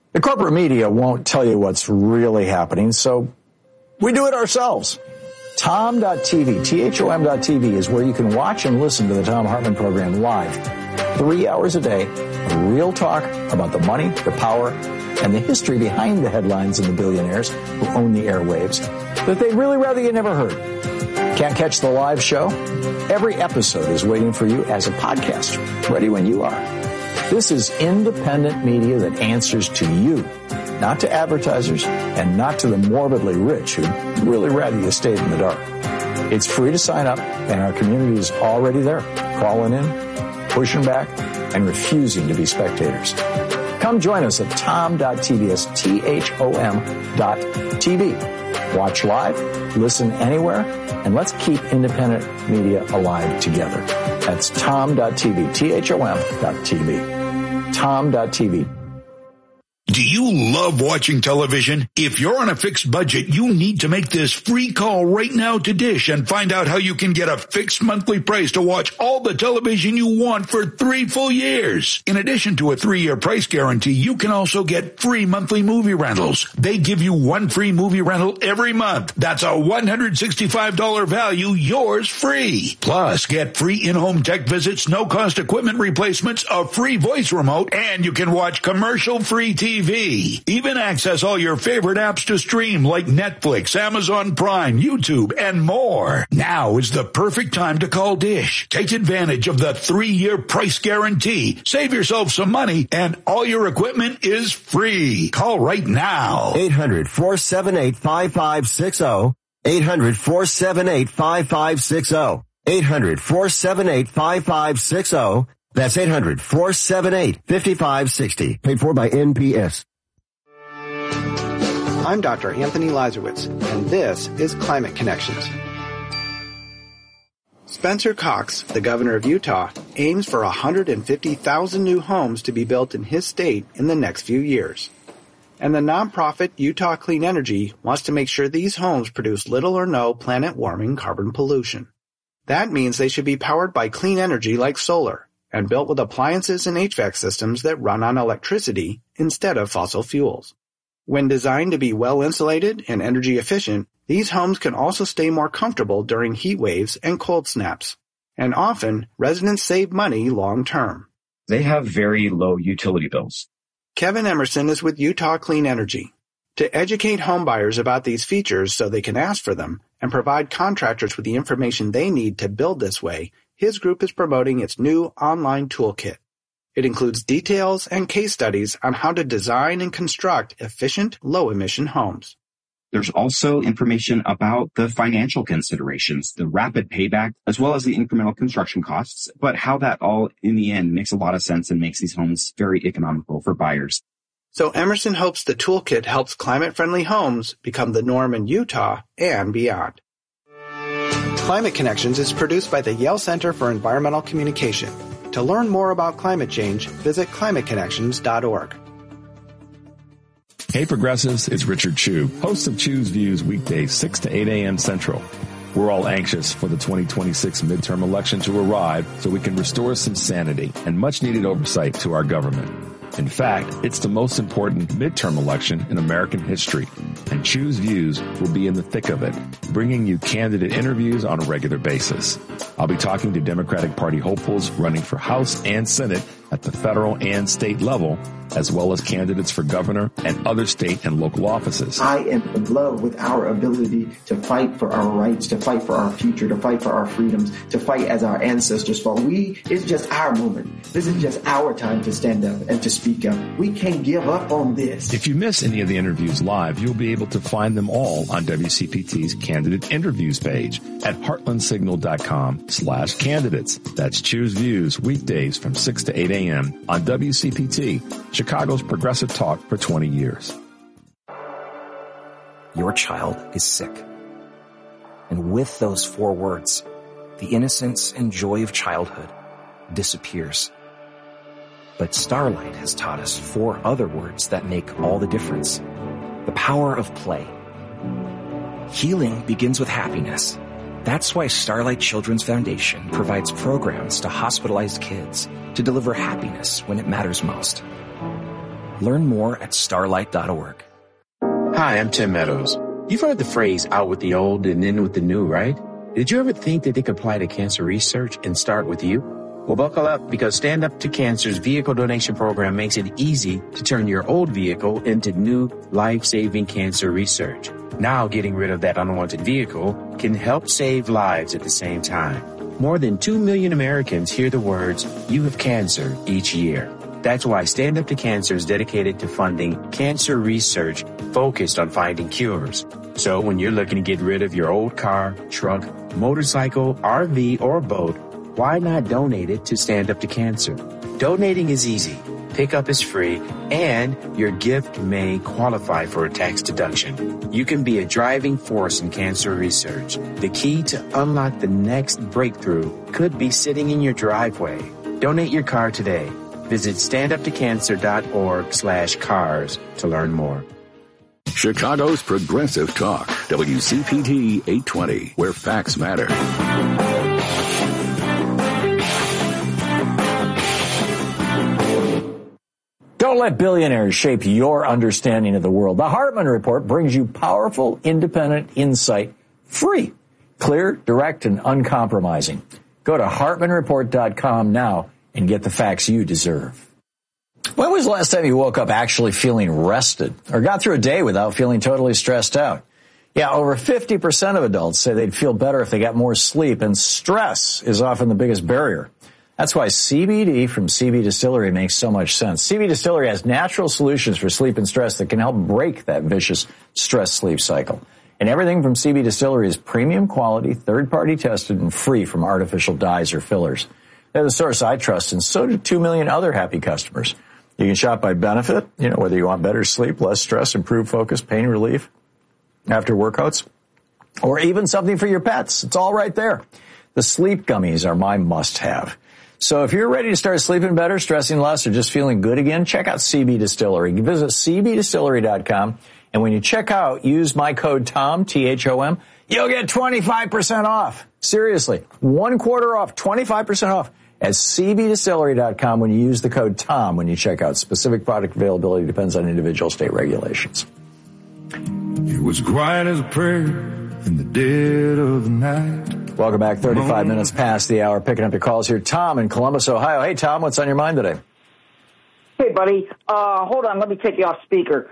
The corporate media won't tell you what's really happening, so we do it ourselves. Tom.tv, THOM.tv is where you can watch and listen to the Thom Hartmann program live, 3 hours a day, real talk about the money, the power, and the history behind the headlines and the billionaires who own the airwaves that they'd really rather you never heard. Can't catch the live show? Every episode is waiting for you as a podcast, ready when you are. This is independent media that answers to you, not to advertisers and not to the morbidly rich who'd really rather you stayed in the dark. It's free to sign up, and our community is already there, crawling in, pushing back, and refusing to be spectators. Come join us at tom.tv, that's THOM.tv. Watch live, listen anywhere, and let's keep independent media alive together. That's tom.tv, THOM.tv. Tom.tv. Do you love watching television? If you're on a fixed budget, you need to make this free call right now to Dish and find out how you can get a fixed monthly price to watch all the television you want for 3 full years. In addition to a 3-year price guarantee, you can also get free monthly movie rentals. They give you 1 free movie rental every month. That's a $165 value, yours free. Plus, get free in-home tech visits, no-cost equipment replacements, a free voice remote, and you can watch commercial-free TV. Even access all your favorite apps to stream like Netflix, Amazon Prime, YouTube, and more. Now is the perfect time to call Dish. Take advantage of the 3-year price guarantee. Save yourself some money, and all your equipment is free. Call right now. 800-478-5560. 800-478-5560. 800-478-5560. That's 800-478-5560. Paid for by NPS. I'm Dr. Anthony Lazarowitz, and this is Climate Connections. Spencer Cox, the governor of Utah, aims for 150,000 new homes to be built in his state in the next few years. And the nonprofit Utah Clean Energy wants to make sure these homes produce little or no planet-warming carbon pollution. That means they should be powered by clean energy like solar, and built with appliances and HVAC systems that run on electricity instead of fossil fuels. When designed to be well insulated and energy efficient, these homes can also stay more comfortable during heat waves and cold snaps. And often, residents save money long term. They have very low utility bills. Kevin Emerson is with Utah Clean Energy. To educate homebuyers about these features so they can ask for them and provide contractors with the information they need to build this way, his group is promoting its new online toolkit. It includes details and case studies on how to design and construct efficient, low-emission homes. There's also information about the financial considerations, the rapid payback, as well as the incremental construction costs, but how that all, in the end, makes a lot of sense and makes these homes very economical for buyers. So Emerson hopes the toolkit helps climate-friendly homes become the norm in Utah and beyond. Climate Connections is produced by the Yale Center for Environmental Communication. To learn more about climate change, visit climateconnections.org. Hey Progressives, it's Richard Chu, host of Chu's Views weekdays 6 to 8 a.m. Central. We're all anxious for the 2026 midterm election to arrive so we can restore some sanity and much needed oversight to our government. In fact, it's the most important midterm election in American history, and Chu's Views will be in the thick of it, bringing you candidate interviews on a regular basis. I'll be talking to Democratic Party hopefuls running for House and Senate at the federal and state level, as well as candidates for governor and other state and local offices. I am in love with our ability to fight for our rights, to fight for our future, to fight for our freedoms, to fight as our ancestors fought. It's just our moment. This is just our time to stand up and to speak up. We can't give up on this. If you miss any of the interviews live, you'll be able to find them all on WCPT's candidate interviews page at heartlandsignal.com/candidates. That's Choose Views weekdays from 6 to 8 a.m. on WCPT, Chicago's progressive talk for 20 years. Your child is sick. And with those 4 words, the innocence and joy of childhood disappears. But Starlight has taught us 4 other words that make all the difference. The power of play. Healing begins with happiness. That's why Starlight Children's Foundation provides programs to hospitalized kids to deliver happiness when it matters most. Learn more at starlight.org. Hi, I'm Tim Meadows. You've heard the phrase out with the old and in with the new, right? Did you ever think that they could apply to cancer research and start with you? Well, buckle up, because Stand Up to Cancer's vehicle donation program makes it easy to turn your old vehicle into new life-saving cancer research. Now, getting rid of that unwanted vehicle can help save lives at the same time. More than 2 million Americans hear the words, "You have cancer," each year. That's why Stand Up to Cancer is dedicated to funding cancer research focused on finding cures. So when you're looking to get rid of your old car, truck, motorcycle, RV, or boat, why not donate it to Stand Up to Cancer? Donating is easy, pickup is free, and your gift may qualify for a tax deduction. You can be a driving force in cancer research. The key to unlock the next breakthrough could be sitting in your driveway. Donate your car today. Visit standuptocancer.org/cars to learn more. Chicago's Progressive Talk, WCPT 820, where facts matter. Don't let billionaires shape your understanding of the world. The Hartman Report brings you powerful, independent insight, free, clear, direct, and uncompromising. Go to hartmanreport.com now and get the facts you deserve. When was the last time you woke up actually feeling rested or got through a day without feeling totally stressed out? Yeah, over 50% of adults say they'd feel better if they got more sleep, and stress is often the biggest barrier. That's why CBD from CB Distillery makes so much sense. CB Distillery has natural solutions for sleep and stress that can help break that vicious stress-sleep cycle. And everything from CB Distillery is premium quality, third-party tested, and free from artificial dyes or fillers. They're the source I trust, and so do 2 million other happy customers. You can shop by benefit, whether you want better sleep, less stress, improved focus, pain relief after workouts, or even something for your pets. It's all right there. The sleep gummies are my must-have. So if you're ready to start sleeping better, stressing less, or just feeling good again, check out CB Distillery. You can visit cbdistillery.com, and when you check out, use my code TOM, T-H-O-M, you'll get 25% off. Seriously, 1/4 off, 25% off at cbdistillery.com when you use the code TOM when you check out. Specific product availability depends on individual state regulations. It was quiet as a prayer in the dead of the night. Welcome back. 35 minutes past the hour. Picking up your calls here. Tom in Columbus, Ohio. Hey, Tom, what's on your mind today? Hey, buddy. Hold on. Let me take you off speaker.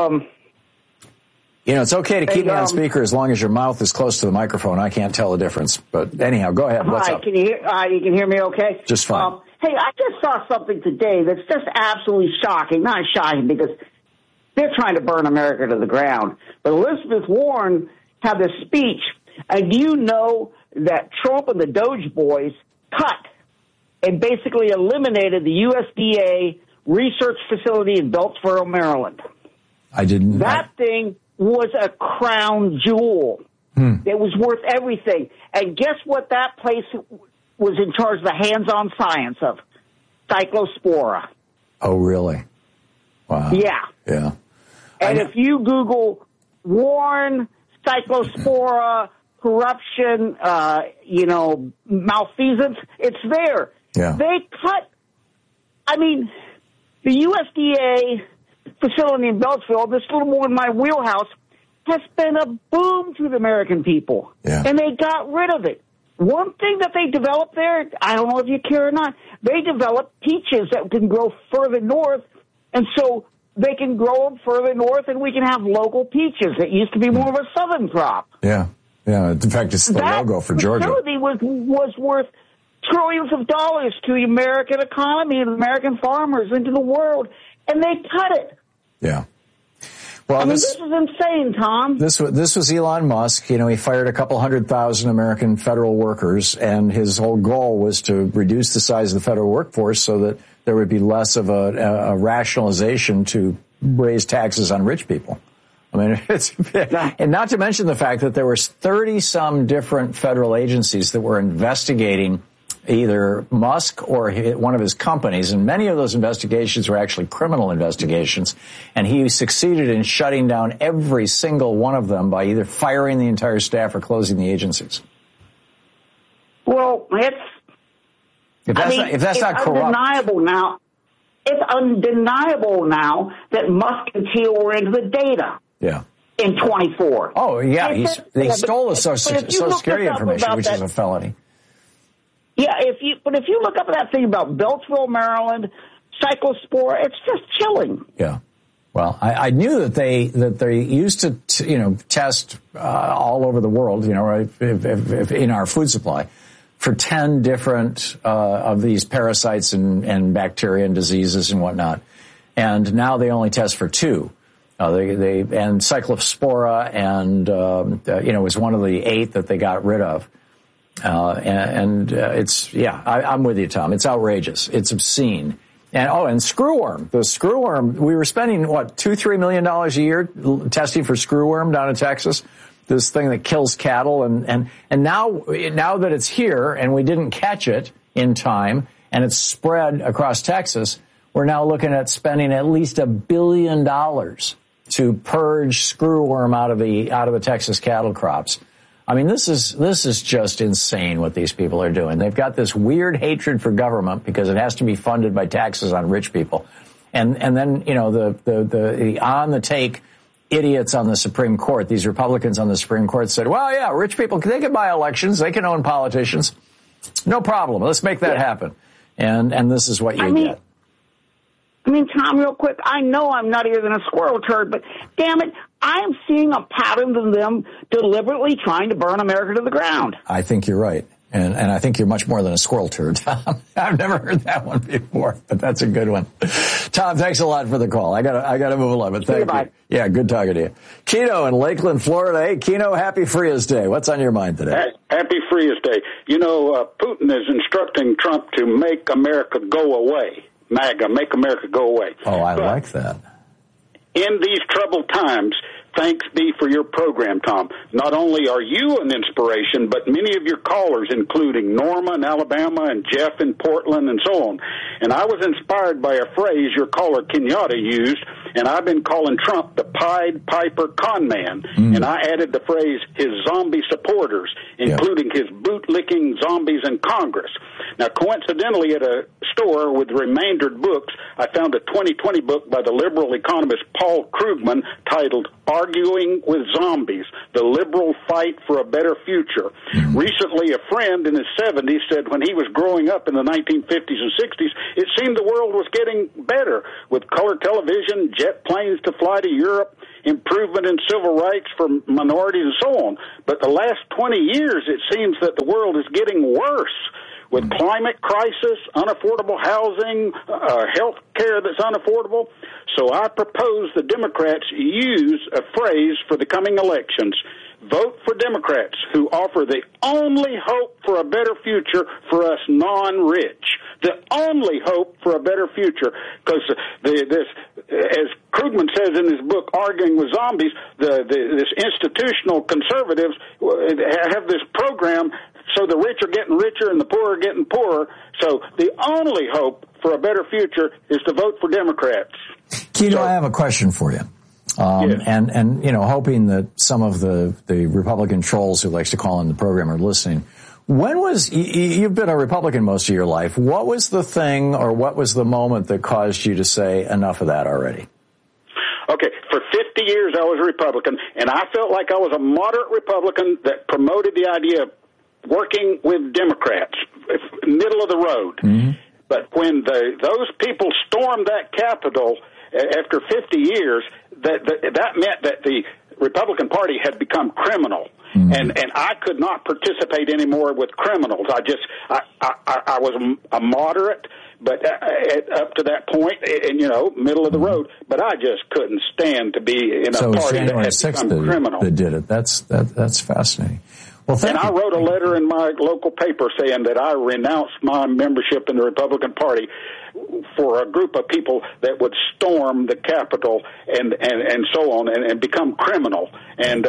It's okay to keep me on speaker as long as your mouth is close to the microphone. I can't tell the difference. But anyhow, go ahead. What's up? Can you hear? You can hear me okay? Just fine. Hey, I just saw something today that's just absolutely shocking. Not shocking because they're trying to burn America to the ground. But Elizabeth Warren had this speech. And do you know that Trump and the Doge boys cut and basically eliminated the USDA research facility in Beltsboro, Maryland? I didn't. That thing was a crown jewel. It was worth everything. And guess what that place was in charge of the hands-on science of? Cyclospora. Oh, really? Wow. Yeah. Yeah. And if you Google Warren, Cyclospora, corruption, malfeasance, it's there. Yeah. They cut, the USDA facility in Beltsville, this little more in my wheelhouse, has been a boom to the American people. Yeah. And they got rid of it. One thing that they developed there, I don't know if you care or not, they developed peaches that can grow further north, and so they can grow them further north, and we can have local peaches. It used to be more of a southern crop. Yeah. Yeah. In fact, it's the logo for Georgia. That facility was worth trillions of dollars to the American economy and American farmers into the world, and they cut it. Yeah. Well, this is insane, Tom. This was Elon Musk. He fired a couple 100,000 American federal workers, and his whole goal was to reduce the size of the federal workforce so that there would be less of a rationalization to raise taxes on rich people. And not to mention the fact that there were 30-some different federal agencies that were investigating either Musk or one of his companies, and many of those investigations were actually criminal investigations, and he succeeded in shutting down every single one of them by either firing the entire staff or closing the agencies. Well, if that's not corrupt, undeniable now. it's undeniable now that Musk and Thiel were into the data. Yeah. In 24. Oh, yeah. They stole the Social Security information, which is a felony. Yeah, if you look up that thing about Beltsville, Maryland, Cyclospora, it's just chilling. Yeah. Well, I knew that they used to test all over the world, if in our food supply for 10 different of these parasites and bacteria and diseases and whatnot, and now they only test for 2. And Cyclospora and was one of the 8 that they got rid of. I'm with you, Tom. It's outrageous. It's obscene. And screwworm. The screwworm, we were spending, $2-3 million a year testing for screwworm down in Texas, this thing that kills cattle. And now that it's here and we didn't catch it in time and it's spread across Texas, we're now looking at spending at least $1 billion to purge screwworm out of the Texas cattle crops. I mean, this is just insane what these people are doing. They've got this weird hatred for government because it has to be funded by taxes on rich people. And then, the on the take idiots on the Supreme Court, these Republicans on the Supreme Court said, well, yeah, rich people, they can buy elections. They can own politicians. No problem. Let's make that happen. And this is what you get. I mean, Tom, real quick, I know I'm nuttier than a squirrel turd, but damn it, I'm seeing a pattern of them deliberately trying to burn America to the ground. I think you're right. And I think you're much more than a squirrel turd, Tom. I've never heard that one before, but that's a good one. Tom, thanks a lot for the call. I gotta move along, but thank you. Yeah, good talking to you. Keno in Lakeland, Florida. Hey, Keno, happy Frias Day. What's on your mind today? Happy Frias Day. Putin is instructing Trump to make America go away. MAGA, make America go away. Oh, I like that. In these troubled times, thanks be for your program, Tom. Not only are you an inspiration, but many of your callers, including Norma in Alabama and Jeff in Portland and so on. And I was inspired by a phrase your caller Kenyatta used, and I've been calling Trump the Pied Piper con man. And I added the phrase his zombie supporters, including his boot-licking zombies in Congress. Now, coincidentally, at a store with remaindered books, I found a 2020 book by the liberal economist Paul Krugman titled Arguing with Zombies, The Liberal Fight for a Better Future. Recently, a friend in his 70s said when he was growing up in the 1950s and 60s, it seemed the world was getting better with color television, jet planes to fly to Europe, improvement in civil rights for minorities and so on. But the last 20 years, it seems that the world is getting worse. With climate crisis, unaffordable housing, health care that's unaffordable. So I propose the Democrats use a phrase for the coming elections. Vote for Democrats who offer the only hope for a better future for us non-rich. The only hope for a better future. Because as Krugman says in his book, Arguing with Zombies, this institutional conservatives have this program so the rich are getting richer and the poor are getting poorer. So the only hope for a better future is to vote for Democrats. Keno, I have a question for you. And hoping that some of the Republican trolls who likes to call in the program are listening. You've been a Republican most of your life. What was the thing or what was the moment that caused you to say enough of that already? Okay, for 50 years I was a Republican, and I felt like I was a moderate Republican that promoted the idea of working with Democrats, middle of the road. Mm-hmm. But when those people stormed that Capitol after 50 years, that meant that the Republican Party had become criminal. Mm-hmm. And I could not participate anymore with criminals. I was a moderate, but up to that point, and middle of the road. But I just couldn't stand to be in a party that had become criminal. That did it. That's fascinating. Well, and I wrote a letter in my local paper saying that I renounced my membership in the Republican Party for a group of people that would storm the Capitol and so on and become criminal. And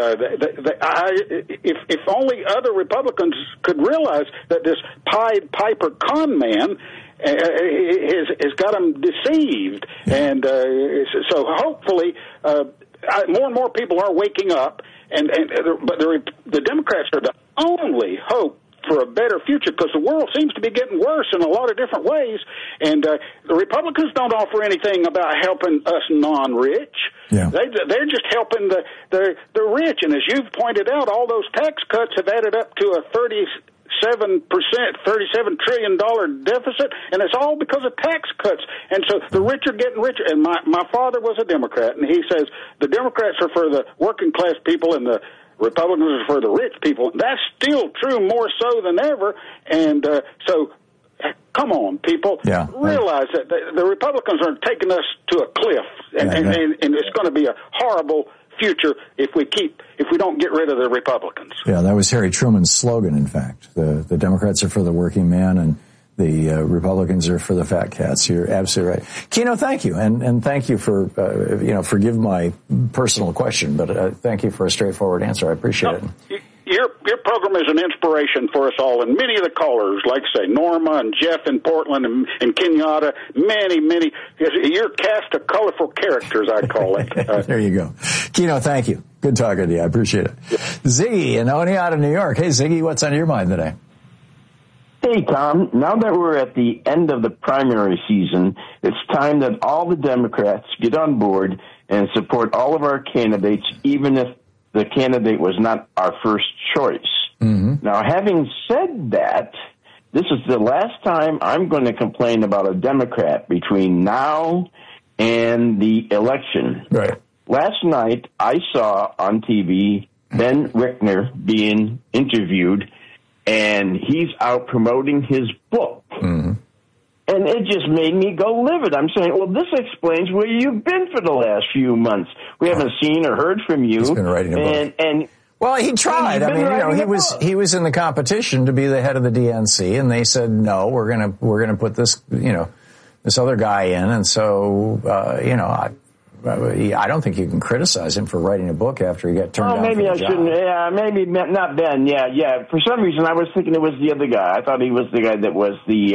if only other Republicans could realize that this Pied Piper con man has got them deceived. And so hopefully more and more people are waking up. But the Democrats are the only hope for a better future, because the world seems to be getting worse in a lot of different ways. And the Republicans don't offer anything about helping us non-rich. Yeah. They're just helping the rich. And as you've pointed out, all those tax cuts have added up to a $37 trillion deficit, and it's all because of tax cuts. And so the rich are getting richer. And my father was a Democrat, and he says the Democrats are for the working class people and the Republicans are for the rich people. That's still true, more so than ever. And so come on, people. Yeah. Realize that the Republicans are taking us to a cliff, and it's going to be a horrible future if we don't get rid of the Republicans. Yeah, that was Harry Truman's slogan, in fact. The Democrats are for the working man, and the Republicans are for the fat cats. You're absolutely right. Keno, thank you. And thank you for, forgive my personal question, but thank you for a straightforward answer. I appreciate it. Your program is an inspiration for us all, and many of the callers, like say Norma and Jeff in Portland and Kenyatta, many. You're a cast of colorful characters, I call it. There you go. Keno, thank you. Good talking to you. I appreciate it. Ziggy in Oneonta, New York. Hey, Ziggy, what's on your mind today? Hey, Tom. Now that we're at the end of the primary season, it's time that all the Democrats get on board and support all of our candidates, even if the candidate was not our first choice. Mm-hmm. Now, having said that, this is the last time I'm going to complain about a Democrat between now and the election. Right. Last night, I saw on TV Ben Rickner being interviewed, and he's out promoting his book. Mm-hmm. And it just made me go livid. I'm saying, well, this explains where you've been for the last few months. We haven't seen or heard from you. He's been writing a book. Well, he tried. I mean, he was in the competition to be the head of the DNC, and they said, no, we're gonna put this, this other guy in. And so, I don't think you can criticize him for writing a book after he got turned down. Maybe for I the shouldn't. job. Yeah, maybe not Ben. Yeah. For some reason, I was thinking it was the other guy. I thought he was the guy that was the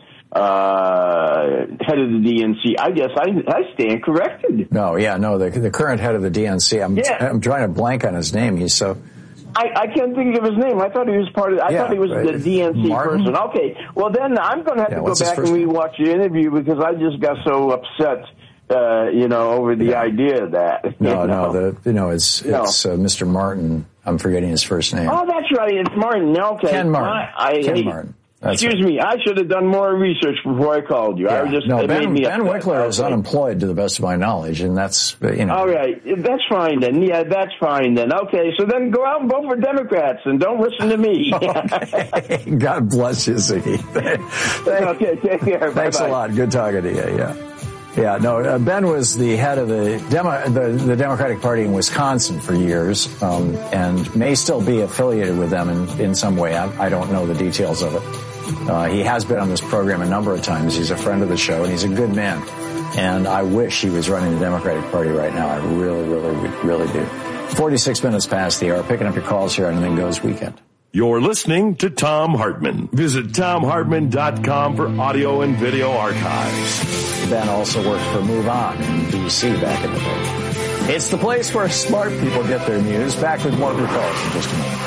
head of the DNC. I guess I stand corrected. No, the current head of the DNC. I'm trying to blank on his name. He's so. I can't think of his name. I thought he was part of. I thought he was the DNC Martin? person. Okay, well then I'm going to have to go back and rewatch the interview because I just got so upset. Over the idea that it's Mr. Martin. I'm forgetting his first name. Oh, that's right. It's Martin. Okay, Ken Martin. Ken Martin. Excuse me. I should have done more research before I called you. Yeah. Ben upset. Wickler is unemployed, to the best of my knowledge, and that's All right, that's fine then. Yeah, that's fine then. Okay, so then go out and vote for Democrats and don't listen to me. Okay. God bless you, Ziggy. Okay, take care. Thanks a lot. Good talking to you. Yeah. Ben was the head of the Democratic Party in Wisconsin for years, and may still be affiliated with them in some way. I don't know the details of it. He has been on this program a number of times. He's a friend of the show, and he's a good man. And I wish he was running the Democratic Party right now. I really, really, really do. 46 minutes past the hour. Picking up your calls here on Anything Goes Weekend. You're listening to Tom Hartman. Visit TomHartman.com for audio and video archives. Ben also worked for Move On in D.C. back in the day. It's the place where smart people get their news. Back with more of your calls in just a moment.